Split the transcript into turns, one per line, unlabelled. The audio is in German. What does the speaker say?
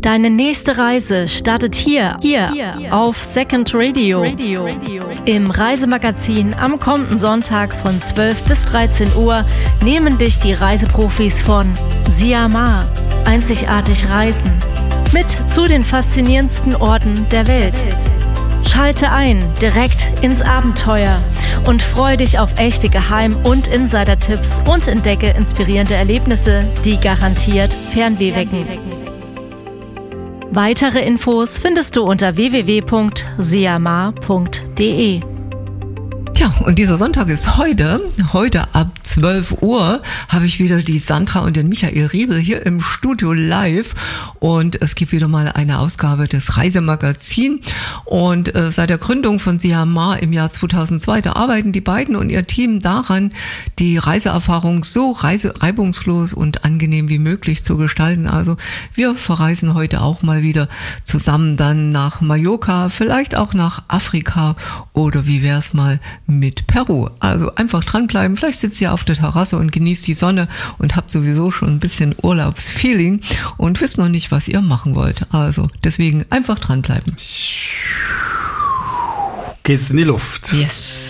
Deine nächste Reise startet hier auf Second Radio. Im Reisemagazin am kommenden Sonntag von 12 bis 13 Uhr nehmen dich die Reiseprofis von Siamar, einzigartig reisen, mit zu den faszinierendsten Orten der Welt. Schalte ein, direkt ins Abenteuer und freue dich auf echte Geheim- und Insider-Tipps und entdecke inspirierende Erlebnisse, die garantiert Fernweh wecken. Weitere Infos findest du unter www.siamar.de.
Tja, und dieser Sonntag ist heute ab 12 Uhr habe ich wieder die Sandra und den Michael Riebel hier im Studio live und es gibt wieder mal eine Ausgabe des Reisemagazin und seit der Gründung von Siamar im Jahr 2002, da arbeiten die beiden und ihr Team daran, die Reiseerfahrung so reibungslos und angenehm wie möglich zu gestalten. Also wir verreisen heute auch mal wieder zusammen dann nach Mallorca, vielleicht auch nach Afrika oder wie wär's mal mit Peru. Also einfach dranbleiben, vielleicht sitzt ihr auf der Terrasse und genießt die Sonne und habt sowieso schon ein bisschen Urlaubsfeeling und wisst noch nicht, was ihr machen wollt. Also deswegen einfach dranbleiben.
Geht's in die Luft.
Yes.